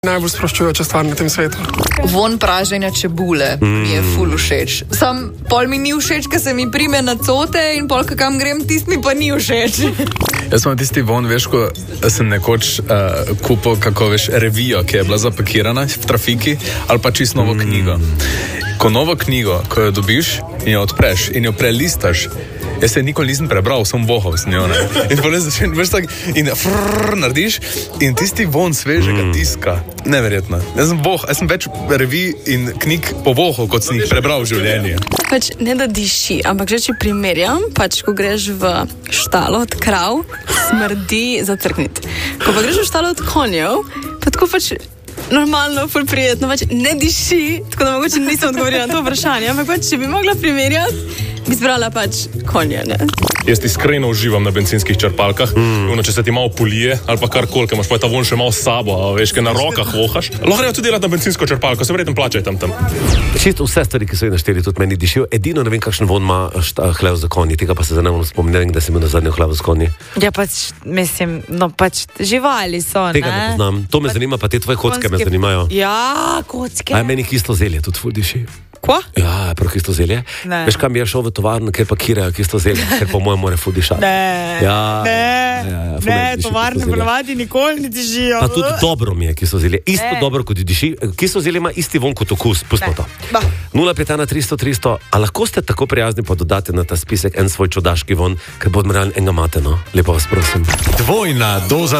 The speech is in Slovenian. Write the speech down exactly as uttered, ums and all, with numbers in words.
Najbolj sproščujoča stvar na tem svetu. Von praženja čebule mm. mi je ful všeč. Sam pol mi ni všeč, ker se mi prime na cote in pol kakam grem, tist mi pa ni všeč. Jaz sem tisti von, veš, ko sem nekoč uh, kupil, kako veš, revijo, ki je bila zapakirana v trafiki, ali pa čisto novo mm. knjigo. Ko novo knjigo, ko jo dobiš in jo odpreš in jo prelistaš, jaz se nikoli nisem prebral, sem vohal s njo, ne. In potem začnem, veš tak, in frrrr narediš in tisti von svežega mm. tiska. Neverjetno. Jaz sem voh, jaz sem več revij in knjig po vohu, kot sem jih prebral v življenju. Pač ne da diši, ampak že če primerjam, pač ko greš v štalo od krav, smrdi zacrkniti. Ko pa greš v štalo od konjev, pa tako pač normalno, ful prijetno, pač ne diši, tako da mogoče nisem odgovorila na to vprašanje, ampak pač, če bi mogla primerjati, bi zbrala pač konje, ne? Jaz iskreno uživam na bencinskih črpalkah, mm. ono, če se ti malo polije, ali pa karkoli, ker imaš pa ta von še malo s sabo, a veš, ker na rokah vohaš. Lahko grejo tudi delati na bencinsko črpalko, se verjetno plačaj tam tam. Čisto vse stvari, ki so jih našteli, tudi meni dišijo. Edino ne vem, kakšen von ima hlev za konji, tega pa se zdaj ne bom spomnil, da sem imel na zadnjo hlev za konji. Ja, pač, mislim, no pač živali so, ne? Tega ne poznam. To me pa, zanima, pa te tvoje kocke konske... me zanimajo. Ja, kocke. A meni kislo zelje tudi ful diši. Kva? Ja, prav kislo zelje. Ne. Veš, kam je šel v tovarno, ker pakirajo kislo zelje, ker po mojem more ful dišati. Ne, ja, ne, ja, ja, ne, tovarne ponavadi nikoli ne dišijo. Pa tudi dobro mi je kislo zelje. Isto ne. Dobro kot diši. Kislo zelje ima isti von kot okus. Pustimo to. nula pet ena tristo tristo. A lahko ste tako prijazni pa dodate na ta spisek en svoj čudaški von, ker bodo morali enega mate, no? Lepo vas prosim. Dvojna doza